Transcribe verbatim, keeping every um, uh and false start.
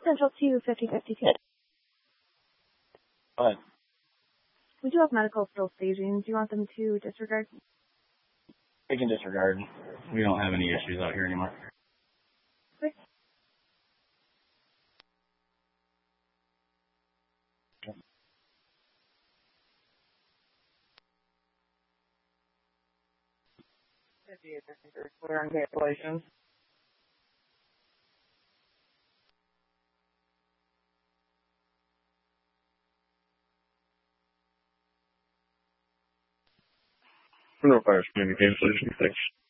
Central two fifty fifty-two. Go ahead. We do have medical still staging. Do you want them to disregard? We can disregard. We don't have any issues out here anymore. Okay. Clear on cancellations. No fires, communication solution, thanks.